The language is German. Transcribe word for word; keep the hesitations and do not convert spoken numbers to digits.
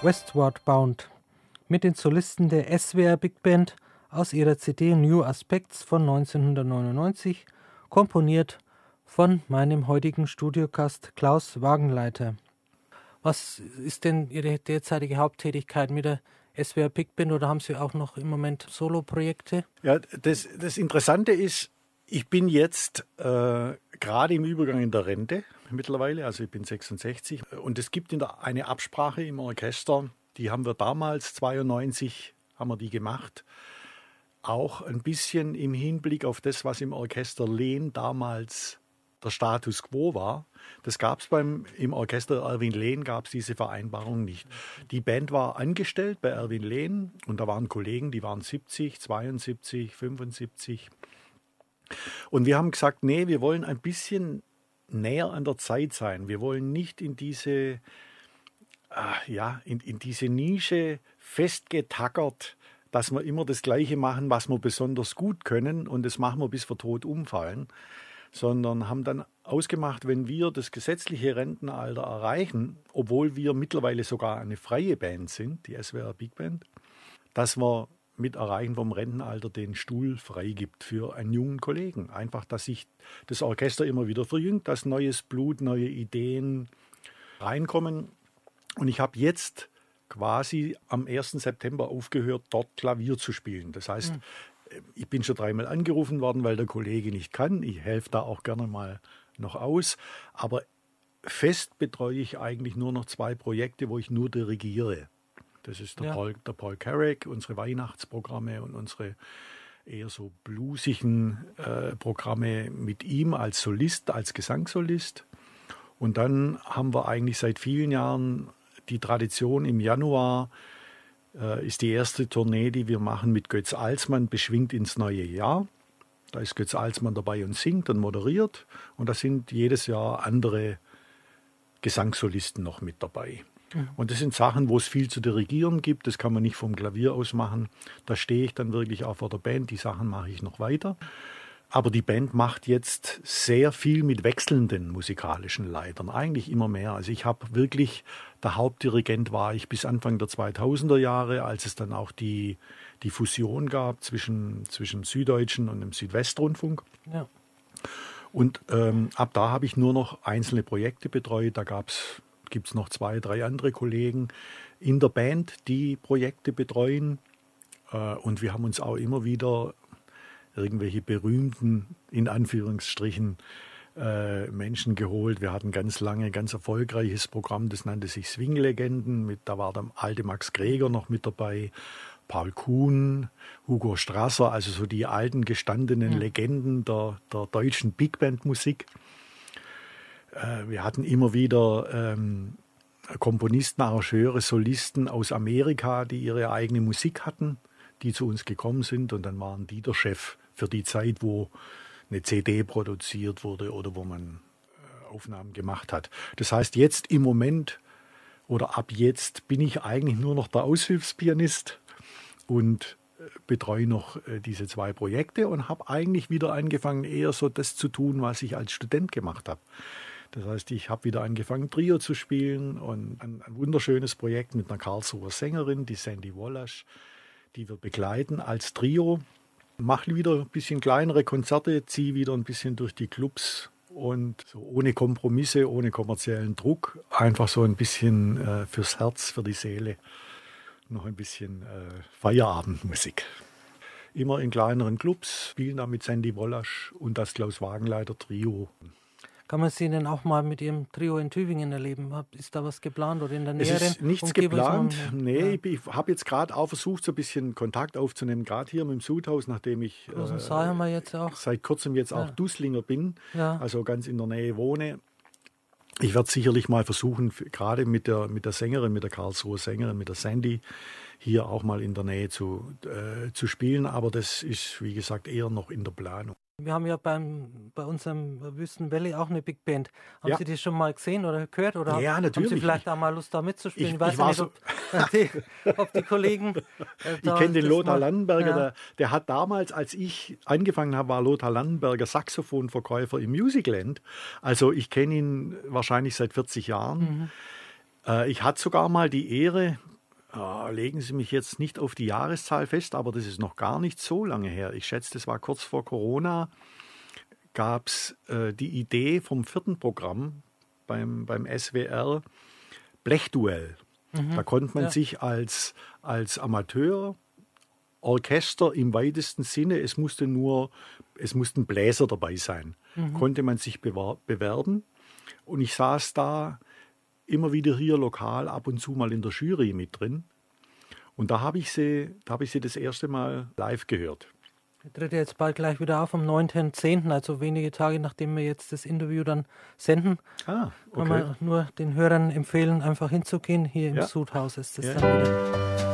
Westward Bound mit den Solisten der S W R Big Band aus ihrer C D New Aspects von neunzehnhundertneunundneunzig, komponiert von meinem heutigen Studiogast Klaus Wagenleiter. Was ist denn Ihre derzeitige Haupttätigkeit mit der S W R Big Band oder haben Sie auch noch im Moment Soloprojekte? Ja, das, das Interessante ist, ich bin jetzt äh, gerade im Übergang in der Rente mittlerweile, also ich bin sechsundsechzig. Und es gibt in der, eine Absprache im Orchester, die haben wir damals, zweiundneunzig, haben wir die gemacht. Auch ein bisschen im Hinblick auf das, was im Orchester Lehn damals der Status quo war. Das gab es beim im Orchester Erwin Lehn, gab es diese Vereinbarung nicht. Die Band war angestellt bei Erwin Lehn und da waren Kollegen, die waren siebzig, zweiundsiebzig, fünfundsiebzig. Und wir haben gesagt, nee, wir wollen ein bisschen näher an der Zeit sein. Wir wollen nicht in diese, ah, ja, in, in diese Nische festgetackert, dass wir immer das Gleiche machen, was wir besonders gut können und das machen wir, bis wir tot umfallen, sondern haben dann ausgemacht, wenn wir das gesetzliche Rentenalter erreichen, obwohl wir mittlerweile sogar eine freie Band sind, die S W R Big Band, dass wir mit Erreichen vom Rentenalter den Stuhl freigibt für einen jungen Kollegen. Einfach, dass sich das Orchester immer wieder verjüngt, dass neues Blut, neue Ideen reinkommen. Und ich habe jetzt quasi am ersten September aufgehört, dort Klavier zu spielen. Das heißt, mhm. ich bin schon dreimal angerufen worden, weil der Kollege nicht kann. Ich helfe da auch gerne mal noch aus. Aber fest betreue ich eigentlich nur noch zwei Projekte, wo ich nur dirigiere. Das ist der, ja. Paul, der Paul Carrack, unsere Weihnachtsprogramme und unsere eher so bluesigen äh, Programme mit ihm als Solist, als Gesangssolist. Und dann haben wir eigentlich seit vielen Jahren die Tradition, im Januar äh, ist die erste Tournee, die wir machen mit Götz Alsmann, beschwingt ins neue Jahr. Da ist Götz Alsmann dabei und singt und moderiert. Und da sind jedes Jahr andere Gesangssolisten noch mit dabei. Und das sind Sachen, wo es viel zu dirigieren gibt. Das kann man nicht vom Klavier aus machen. Da stehe ich dann wirklich auch vor der Band. Die Sachen mache ich noch weiter. Aber die Band macht jetzt sehr viel mit wechselnden musikalischen Leitern. Eigentlich immer mehr. Also ich habe wirklich, der Hauptdirigent war ich bis Anfang der zweitausender Jahre, als es dann auch die, die Fusion gab zwischen, zwischen Süddeutschen und dem Südwestrundfunk. Ja. Und ähm, ab da habe ich nur noch einzelne Projekte betreut. Da gab es gibt es noch zwei, drei andere Kollegen in der Band, die Projekte betreuen. Und wir haben uns auch immer wieder irgendwelche berühmten, in Anführungsstrichen, Menschen geholt. Wir hatten ganz lange ein ganz erfolgreiches Programm, das nannte sich Swing-Legenden. Mit, da war der alte Max Greger noch mit dabei, Paul Kuhn, Hugo Strasser, also so die alten gestandenen mhm. Legenden der, der deutschen Big Band-Musik. Wir hatten immer wieder ähm, Komponisten, Arrangeure, Solisten aus Amerika, die ihre eigene Musik hatten, die zu uns gekommen sind. Und dann waren die der Chef für die Zeit, wo eine C D produziert wurde oder wo man äh, Aufnahmen gemacht hat. Das heißt, jetzt im Moment oder ab jetzt bin ich eigentlich nur noch der Aushilfspianist und äh, betreue noch äh, diese zwei Projekte und habe eigentlich wieder angefangen, eher so das zu tun, was ich als Student gemacht habe. Das heißt, ich habe wieder angefangen, Trio zu spielen und ein, ein wunderschönes Projekt mit einer Karlsruher Sängerin, die Sandy Wallasch, die wir begleiten als Trio. Mache wieder ein bisschen kleinere Konzerte, ziehe wieder ein bisschen durch die Clubs und so ohne Kompromisse, ohne kommerziellen Druck. Einfach so ein bisschen äh, fürs Herz, für die Seele. Noch ein bisschen äh, Feierabendmusik. Immer in kleineren Clubs, spielen da mit Sandy Wallasch und das Klaus Wagenleiter Trio. Kann man Sie denn auch mal mit Ihrem Trio in Tübingen erleben? Ist da was geplant oder in der näheren Es ist nichts Umgebung? geplant. Nee, ja. Ich habe jetzt gerade auch versucht, so ein bisschen Kontakt aufzunehmen, gerade hier mit dem Sudhaus, nachdem ich äh, haben wir jetzt auch. seit kurzem jetzt auch ja. Dusslinger bin, ja. also ganz in der Nähe wohne. Ich werde sicherlich mal versuchen, gerade mit der, mit der Sängerin, mit der Karlsruher Sängerin, mit der Sandy, hier auch mal in der Nähe zu, äh, zu spielen. Aber das ist, wie gesagt, eher noch in der Planung. Wir haben ja beim, bei unserem Wüstenwelle auch eine Big Band. Haben ja. Sie die schon mal gesehen oder gehört? Oder ja, natürlich. Haben Sie vielleicht auch mal Lust, da mitzuspielen? Ich, ich weiß ich ja nicht, so ob, die, ob die Kollegen... Äh, ich kenne den Lothar mal, Landenberger. Ja. Der, der hat damals, als ich angefangen habe, war Lothar Landenberger Saxophonverkäufer im Musicland. Also ich kenne ihn wahrscheinlich seit vierzig Jahren. Mhm. Äh, ich hatte sogar mal die Ehre, Äh, legen Sie mich jetzt nicht auf die Jahreszahl fest, aber das ist noch gar nicht so lange her. Ich schätze, das war kurz vor Corona, gab es äh, die Idee vom vierten Programm beim, beim S W R, Blechduell. Mhm, da konnte man ja. sich als, als Amateur, Orchester im weitesten Sinne, es musste nur, es mussten Bläser dabei sein, mhm. konnte man sich bewer- bewerben. Und ich saß da immer wieder hier lokal ab und zu mal in der Jury mit drin. Und da habe ich sie, da habe ich sie das erste Mal live gehört. Er tritt jetzt bald gleich wieder auf am neunten zehnten, also wenige Tage nachdem wir jetzt das Interview dann senden. Ah, okay. Kann man nur den Hörern empfehlen, einfach hinzugehen. Hier im ja. Sudhaus ist das ja. dann wieder.